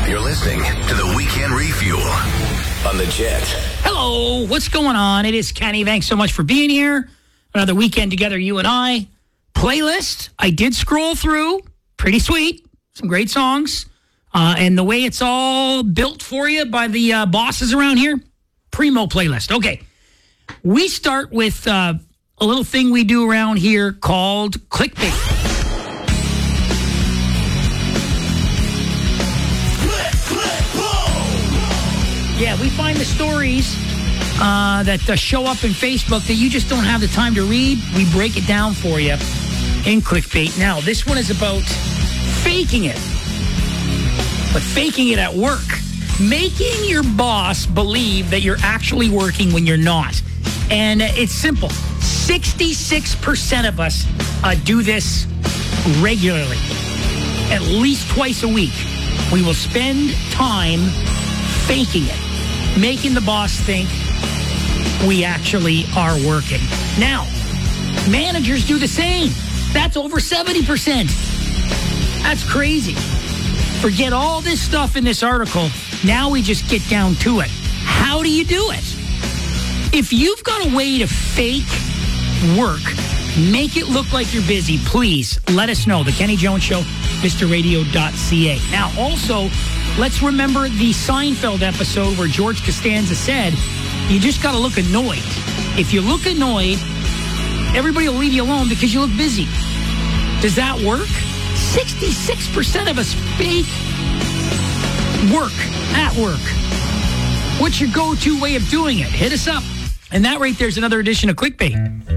You're listening to the Weekend Refuel on the Jet. Hello, what's going on? It is Kenny. Thanks so much for being here. Another weekend together, you and I. Playlist, I did scroll through. Pretty sweet. Some great songs. And the way it's all built for you by the bosses around here, primo playlist. Okay, we start with a little thing we do around here called clickbait. Yeah, we find the stories that show up in Facebook that you just don't have the time to read. We break it down for you in clickbait. Now, this one is about faking it, but faking it at work. Making your boss believe that you're actually working when you're not. And it's simple. 66% of us do this regularly. At least twice a week. We will spend time faking it. Making the boss think we actually are working. Now, managers do the same. That's over 70%. That's crazy. Forget all this stuff in this article. Now we just get down to it. How do you do it? If you've got a way to fake work, make it look like you're busy, please let us know. The Kenny Jones Show, MrRadio.ca. Now, also, let's remember the Seinfeld episode where George Costanza said, you just got to look annoyed. If you look annoyed, everybody will leave you alone because you look busy. Does that work? 66% of us fake work at work. What's your go-to way of doing it? Hit us up. And that right there is another edition of Clickbait.